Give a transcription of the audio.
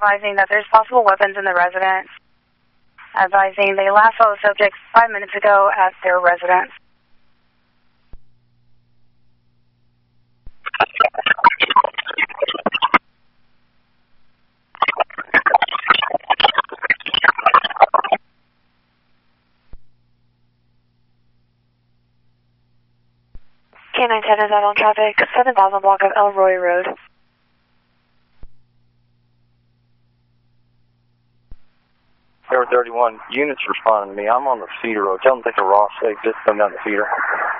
advising that there's possible weapons in the residence. Advising they last saw the subjects 5 minutes ago at their residence. K910 is out on traffic, 7000 block of Elroy Road. Air 31, units responding to me. I'm on the feeder road. Tell them to take a raw safe, just come down the feeder.